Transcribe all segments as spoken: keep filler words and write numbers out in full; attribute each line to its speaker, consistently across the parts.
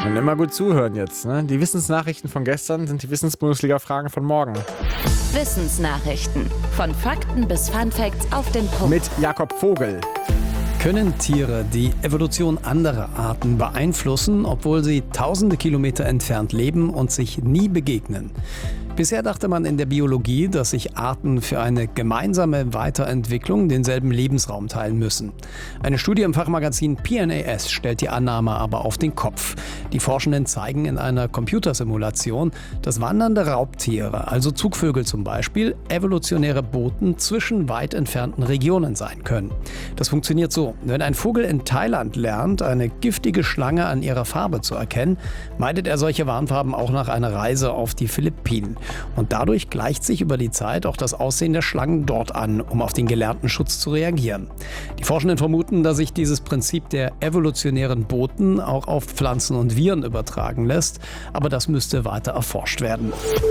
Speaker 1: Und immer gut zuhören jetzt. Ne? Die Wissensnachrichten von gestern sind die Wissensbundesliga-Fragen von morgen.
Speaker 2: Wissensnachrichten. Von Fakten bis Funfacts auf den Punkt.
Speaker 1: Mit Jakob Vogel.
Speaker 3: Können Tiere die Evolution anderer Arten beeinflussen, obwohl sie tausende Kilometer entfernt leben und sich nie begegnen? Bisher dachte man in der Biologie, dass sich Arten für eine gemeinsame Weiterentwicklung denselben Lebensraum teilen müssen. Eine Studie im Fachmagazin P N A S stellt die Annahme aber auf den Kopf. Die Forschenden zeigen in einer Computersimulation, dass wandernde Raubtiere, also Zugvögel zum Beispiel, evolutionäre Boten zwischen weit entfernten Regionen sein können. Das funktioniert so: Wenn ein Vogel in Thailand lernt, eine giftige Schlange an ihrer Farbe zu erkennen, meidet er solche Warnfarben auch nach einer Reise auf die Philippinen. Und dadurch gleicht sich über die Zeit auch das Aussehen der Schlangen dort an, um auf den gelernten Schutz zu reagieren. Die Forschenden vermuten, dass sich dieses Prinzip der evolutionären Boten auch auf Pflanzen und Viren übertragen lässt, aber das müsste weiter erforscht werden.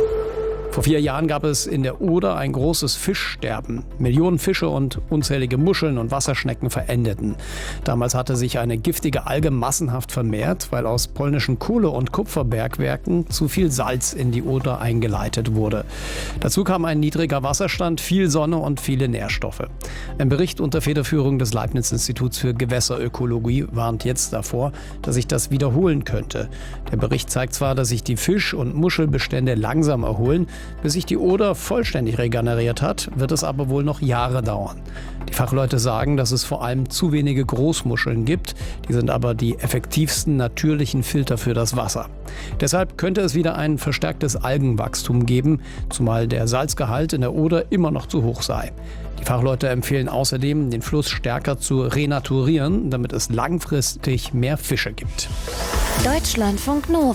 Speaker 3: Vor vier Jahren gab es in der Oder ein großes Fischsterben. Millionen Fische und unzählige Muscheln und Wasserschnecken verendeten. Damals hatte sich eine giftige Alge massenhaft vermehrt, weil aus polnischen Kohle- und Kupferbergwerken zu viel Salz in die Oder eingeleitet wurde. Dazu kam ein niedriger Wasserstand, viel Sonne und viele Nährstoffe. Ein Bericht unter Federführung des Leibniz-Instituts für Gewässerökologie warnt jetzt davor, dass sich das wiederholen könnte. Der Bericht zeigt zwar, dass sich die Fisch- und Muschelbestände langsam erholen. Bis sich die Oder vollständig regeneriert hat, wird es aber wohl noch Jahre dauern. Die Fachleute sagen, dass es vor allem zu wenige Großmuscheln gibt. Die sind aber die effektivsten natürlichen Filter für das Wasser. Deshalb könnte es wieder ein verstärktes Algenwachstum geben, zumal der Salzgehalt in der Oder immer noch zu hoch sei. Die Fachleute empfehlen außerdem, den Fluss stärker zu renaturieren, damit es langfristig mehr Fische gibt.
Speaker 2: Deutschlandfunk Nova.